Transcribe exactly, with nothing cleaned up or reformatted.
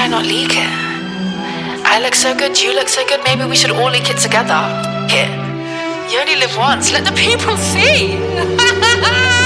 I not leak it? I look so good, you look so good, maybe we should all leak it together. Here. You only live once, let the people see.